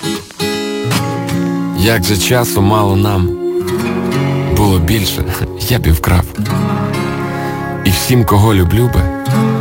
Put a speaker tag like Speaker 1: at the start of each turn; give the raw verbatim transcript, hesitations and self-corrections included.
Speaker 1: Як же часу мало нам, було більше, я б і вкрав. І всім, кого люблю би,